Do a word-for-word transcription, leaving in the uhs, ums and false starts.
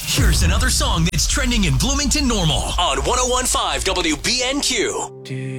Here's another song that's trending in Bloomington Normal on one oh one point five W B N Q.